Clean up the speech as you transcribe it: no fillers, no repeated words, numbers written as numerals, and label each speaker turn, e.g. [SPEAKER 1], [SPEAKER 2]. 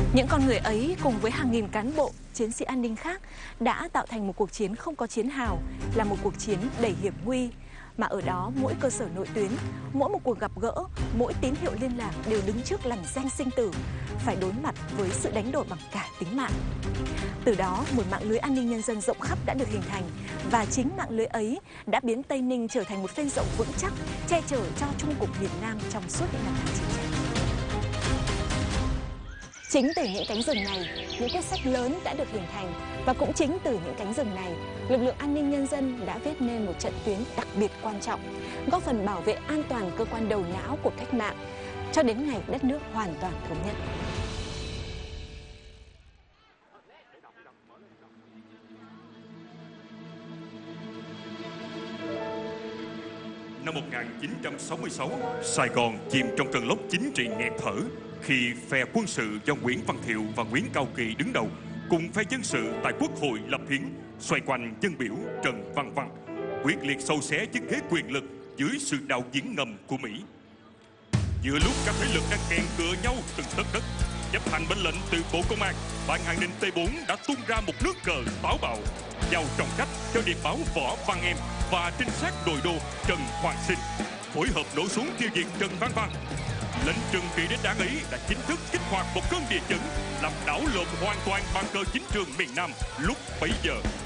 [SPEAKER 1] Những con người ấy cùng với hàng nghìn cán bộ, chiến sĩ an ninh khác đã tạo thành một cuộc chiến không có chiến hào, là một cuộc chiến đầy hiểm nguy. Mà ở đó mỗi cơ sở nội tuyến, mỗi một cuộc gặp gỡ, mỗi tín hiệu liên lạc đều đứng trước lằn ranh sinh tử, phải đối mặt với sự đánh đổi bằng cả tính mạng. Từ đó, một mạng lưới an ninh nhân dân rộng khắp đã được hình thành, và chính mạng lưới ấy đã biến Tây Ninh trở thành một phên rộng vững chắc, che chở cho Trung Cục miền Nam trong suốt những năm tháng chiến tranh. Chính từ những cánh rừng này, những quyết sách lớn đã được hình thành, và cũng chính từ những cánh rừng này, lực lượng an ninh nhân dân đã viết nên một trận tuyến đặc biệt quan trọng, góp phần bảo vệ an toàn cơ quan đầu não của cách mạng cho đến ngày đất nước hoàn toàn thống nhất.
[SPEAKER 2] Năm 1966, Sài Gòn chìm trong cơn lốc chính trị nghẹt thở khi phe quân sự do Nguyễn Văn Thiệu và Nguyễn Cao Kỳ đứng đầu cùng phe dân sự tại Quốc hội lập hiến xoay quanh dân biểu Trần Văn Văn, quyết liệt xâu xé chiếc ghế quyền lực dưới sự đạo diễn ngầm của Mỹ. Giữa lúc các thế lực đang kèn cựa nhau từng tấc đất, chấp hành mệnh lệnh từ Bộ Công an, Ban An ninh T4 đã tung ra một nước cờ táo bạo, giao trọng trách cho điệp báo Võ Văn Em và trinh sát đội đô Trần Hoàng Sinh phối hợp nổ súng tiêu diệt Trần Văn Văn. Lệnh trừng trị đến đảng ấy đã chính thức kích hoạt một cơn địa chấn, làm đảo lộn hoàn toàn bàn cờ chính trường miền Nam lúc bấy giờ.